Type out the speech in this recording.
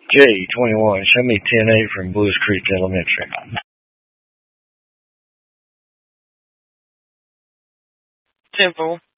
J21, show me 10-8 from Blues Creek Elementary. Temple.